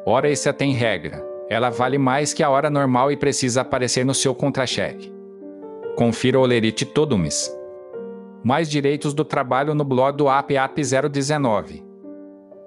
Hora extra tem regra. Ela vale mais que a hora normal e precisa aparecer no seu contra-cheque. Confira o lerite todo mês. Mais direitos do trabalho no blog do app 019.